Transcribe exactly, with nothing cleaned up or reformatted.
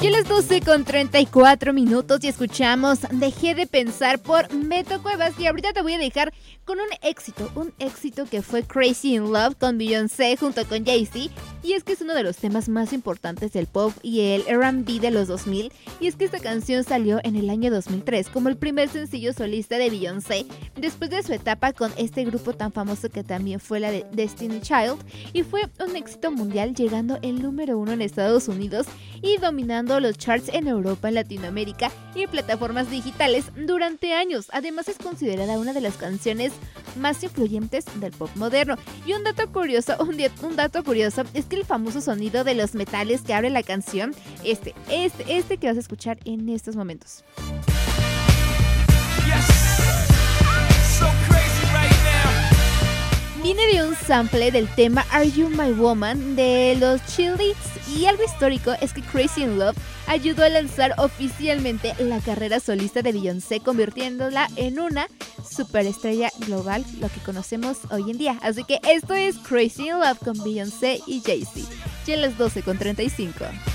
Y a las doce con treinta y cuatro minutos y escuchamos Dejé de pensar por Beto Cuevas. Y ahorita te voy a dejar con un éxito, un éxito que fue Crazy in Love con Beyoncé junto con Jay-Z. Y es que es uno de los temas más importantes del pop y el R and B de los dos mil. Y es que esta canción salió en el año dos mil tres como el primer sencillo solista de Beyoncé después de su etapa con este grupo tan famoso que también fue la de Destiny Child. Y fue un éxito mundial, llegando el número uno en Estados Unidos y dominando los charts en Europa, en Latinoamérica y en plataformas digitales durante años. Además es considerada una de las canciones más influyentes del pop moderno. Y un dato curioso, un, di- un dato curioso es que el famoso sonido de los metales que abre la canción, este, este, este que vas a escuchar en estos momentos. Viene de un sample del tema Are You My Woman de los Chillies, y algo histórico es que Crazy in Love ayudó a lanzar oficialmente la carrera solista de Beyoncé, convirtiéndola en una superestrella global, lo que conocemos hoy en día. Así que esto es Crazy in Love con Beyoncé y Jay-Z. Ya a las doce con treinta y cinco.